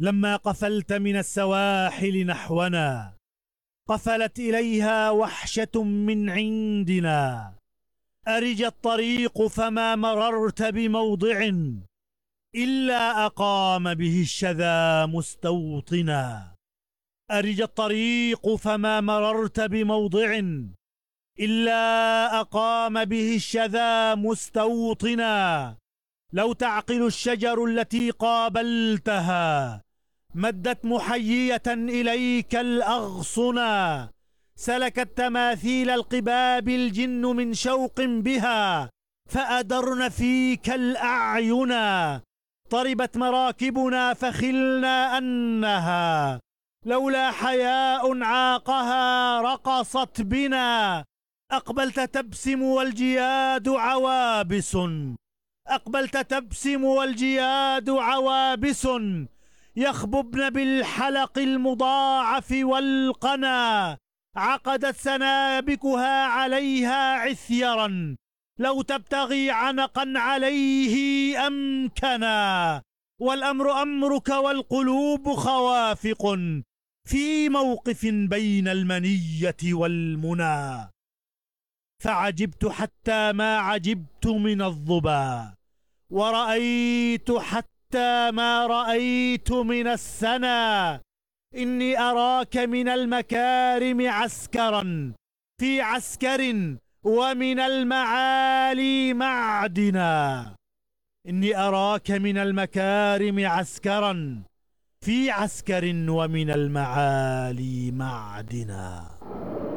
لما قفلت من السواحل نحونا قفلت إليها وحشة من عندنا. أرج الطريق فما مررت بموضع إلا أقام به الشذا مستوطنا. أرج الطريق فما مررت بموضع إلا أقام به الشذا مستوطنا. لو تعقل الشجر التي قابلتها مدت محيية إليك الأغصنا. سلكت تماثيل القباب الجن من شوق بها فأدرن فيك الأعينا. طربت مراكبنا فخلنا أنها لولا حياء عاقها رقصت بنا. أقبلت تبسم والجياد عوابس، أقبلت تبسم والجياد عوابس يخببن بالحلق المضاعف والقنا. عقدت سنابكها عليها عثيرا لو تبتغي عنقا عليه أمكنا. والأمر أمرك والقلوب خوافق في موقف بين المنية والمنى. فعجبت حتى ما عجبت من الظبا، ورأيت حتى ما رأيت من السنا. إني أراك من المكارم عسكرا في عسكر ومن المعالي معدنا. إني أراك من المكارم عسكرا في عسكر ومن المعالي معدنا.